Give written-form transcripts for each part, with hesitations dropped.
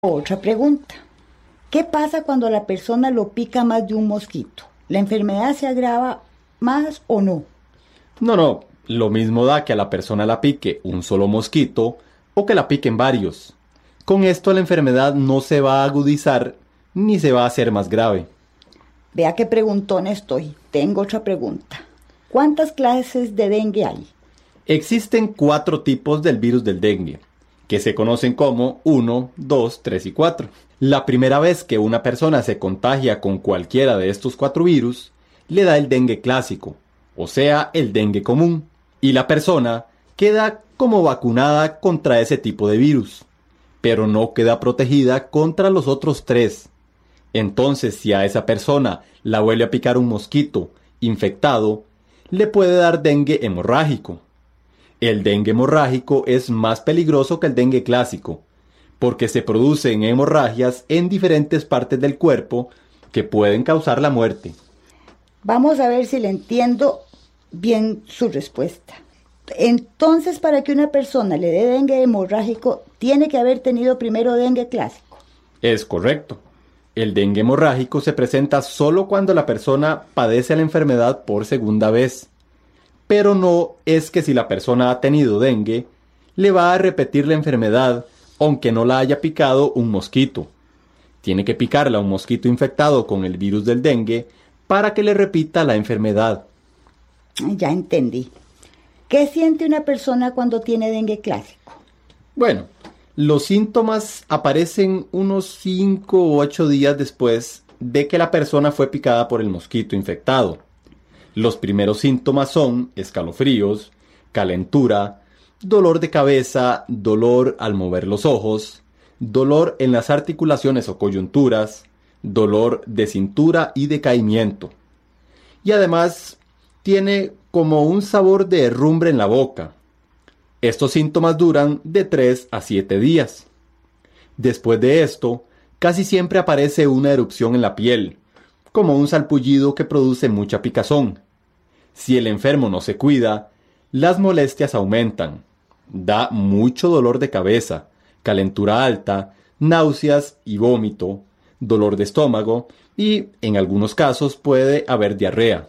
Otra pregunta. ¿Qué pasa cuando la persona lo pica más de un mosquito? ¿La enfermedad se agrava más o no? No, lo mismo da que a la persona la pique un solo mosquito o que la piquen varios. Con esto la enfermedad no se va a agudizar ni se va a hacer más grave. Vea qué preguntón estoy. Tengo otra pregunta. ¿Cuántas clases de dengue hay? Existen 4 tipos del virus del dengue, que se conocen como 1, 2, 3 y 4. La primera vez que una persona se contagia con cualquiera de estos 4 virus, le da el dengue clásico, o sea, el dengue común, y la persona queda como vacunada contra ese tipo de virus, pero no queda protegida contra los otros 3. Entonces, si a esa persona la vuelve a picar un mosquito infectado, le puede dar dengue hemorrágico. El dengue hemorrágico es más peligroso que el dengue clásico, porque se producen hemorragias en diferentes partes del cuerpo que pueden causar la muerte. Vamos a ver si le entiendo bien su respuesta. Entonces, para que una persona le dé dengue hemorrágico, tiene que haber tenido primero dengue clásico. Es correcto. El dengue hemorrágico se presenta solo cuando la persona padece la enfermedad por segunda vez. Pero no es que si la persona ha tenido dengue, le va a repetir la enfermedad, aunque no la haya picado un mosquito. Tiene que picarla un mosquito infectado con el virus del dengue para que le repita la enfermedad. Ya entendí. ¿Qué siente una persona cuando tiene dengue clásico? Bueno, los síntomas aparecen unos 5 o 8 días después de que la persona fue picada por el mosquito infectado. Los primeros síntomas son escalofríos, calentura, dolor de cabeza, dolor al mover los ojos, dolor en las articulaciones o coyunturas, dolor de cintura y decaimiento. Y además tiene como un sabor de herrumbre en la boca. Estos síntomas duran de 3 a 7 días. Después de esto, casi siempre aparece una erupción en la piel, como un salpullido que produce mucha picazón. Si el enfermo no se cuida, las molestias aumentan. Da mucho dolor de cabeza, calentura alta, náuseas y vómito, dolor de estómago y, en algunos casos, puede haber diarrea.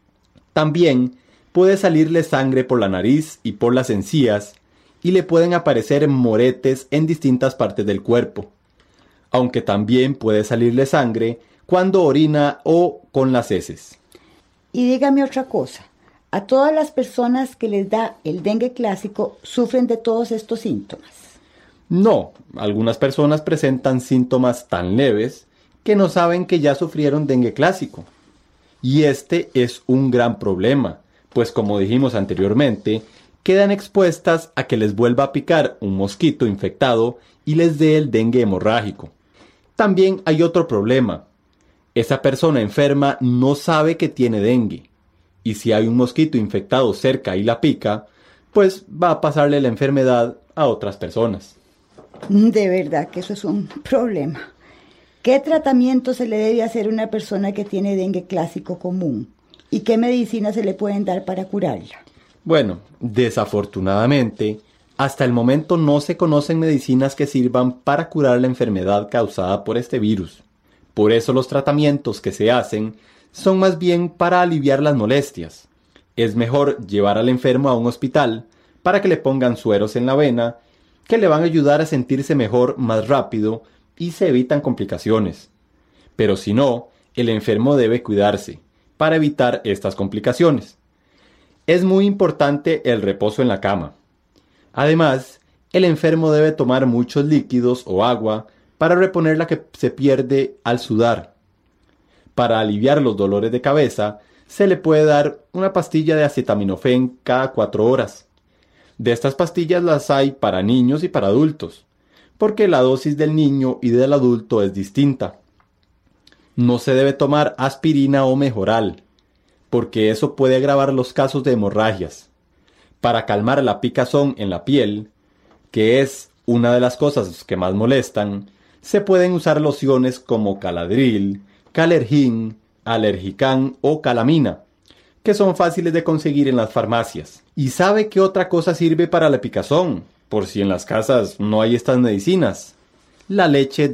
También puede salirle sangre por la nariz y por las encías y le pueden aparecer moretes en distintas partes del cuerpo, aunque también puede salirle sangre cuando orina o con las heces. Y dígame otra cosa. ¿A todas las personas que les da el dengue clásico sufren de todos estos síntomas? No, algunas personas presentan síntomas tan leves que no saben que ya sufrieron dengue clásico. Y este es un gran problema, pues como dijimos anteriormente, quedan expuestas a que les vuelva a picar un mosquito infectado y les dé el dengue hemorrágico. También hay otro problema. Esa persona enferma no sabe que tiene dengue. Y si hay un mosquito infectado cerca y la pica, pues va a pasarle la enfermedad a otras personas. De verdad que eso es un problema. ¿Qué tratamiento se le debe hacer a una persona que tiene dengue clásico común? ¿Y qué medicinas se le pueden dar para curarla? Bueno, desafortunadamente, hasta el momento no se conocen medicinas que sirvan para curar la enfermedad causada por este virus. Por eso los tratamientos que se hacen son más bien para aliviar las molestias. Es mejor llevar al enfermo a un hospital para que le pongan sueros en la vena, que le van a ayudar a sentirse mejor más rápido y se evitan complicaciones. Pero si no, el enfermo debe cuidarse para evitar estas complicaciones. Es muy importante el reposo en la cama. Además, el enfermo debe tomar muchos líquidos o agua para reponer la que se pierde al sudar. Para aliviar los dolores de cabeza, se le puede dar una pastilla de acetaminofén cada 4 horas. De estas pastillas las hay para niños y para adultos, porque la dosis del niño y del adulto es distinta. No se debe tomar aspirina o Mejoral, porque eso puede agravar los casos de hemorragias. Para calmar la picazón en la piel, que es una de las cosas que más molestan, se pueden usar lociones como Caladril, Calergin, Alergican o Calamina, que son fáciles de conseguir en las farmacias. ¿Y sabe qué otra cosa sirve para la picazón? Por si en las casas no hay estas medicinas. la leche